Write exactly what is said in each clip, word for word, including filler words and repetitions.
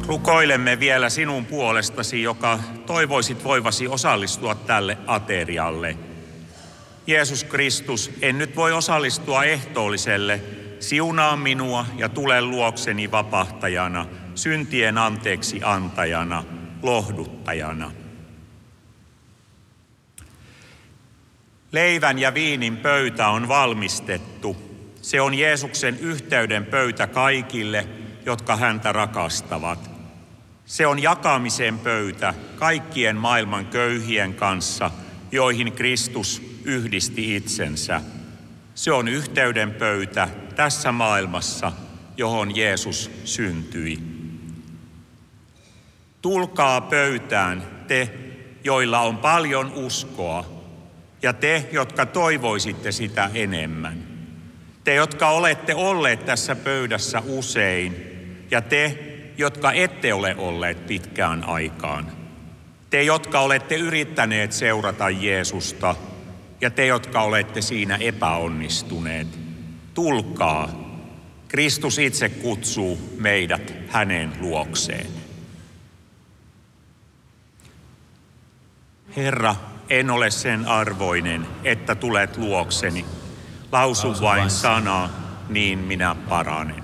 Rukoilemme vielä sinun puolestasi, joka toivoisit voivasi osallistua tälle aterialle. Jeesus Kristus, en nyt voi osallistua ehtoolliselle. Siunaa minua ja tule luokseni vapahtajana, syntien anteeksi antajana, lohduttajana. Leivän ja viinin pöytä on valmistettu. Se on Jeesuksen yhteyden pöytä kaikille, jotka häntä rakastavat. Se on jakamisen pöytä kaikkien maailman köyhien kanssa, joihin Kristus yhdisti itsensä. Se on yhteyden pöytä tässä maailmassa, johon Jeesus syntyi. Tulkaa pöytään te, joilla on paljon uskoa, ja te, jotka toivoisitte sitä enemmän. Te, jotka olette olleet tässä pöydässä usein, ja te, jotka ette ole olleet pitkään aikaan. Te, jotka olette yrittäneet seurata Jeesusta, ja te, jotka olette siinä epäonnistuneet. Tulkaa. Kristus itse kutsuu meidät hänen luokseen. Herra, en ole sen arvoinen, että tulet luokseni. Lausu vain sanaa, niin minä paranen.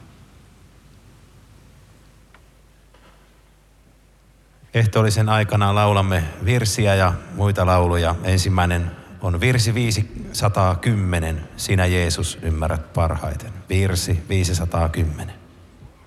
Ehtoollisen aikana laulamme virsiä ja muita lauluja. Ensimmäinen on virsi viisisataakymmenen. Sinä Jeesus ymmärrät parhaiten. Virsi viisisataakymmenen.